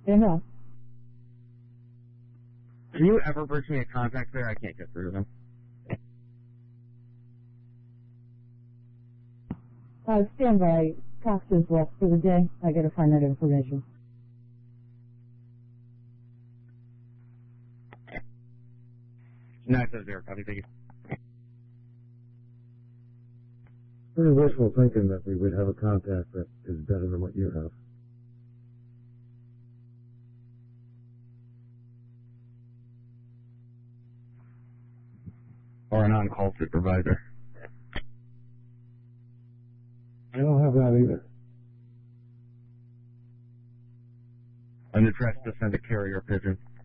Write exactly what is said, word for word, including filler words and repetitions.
Stand up. Can you ever bridge me a contact there? I can't get through to them. Uh, stand by. Cox is left for the day. I gotta find that information. nine seven zero, copy, thank you. Pretty wishful thinking that we would have a contact that is better than what you have. Or an on-call supervisor. I don't have that either. An address to send a carrier pigeon.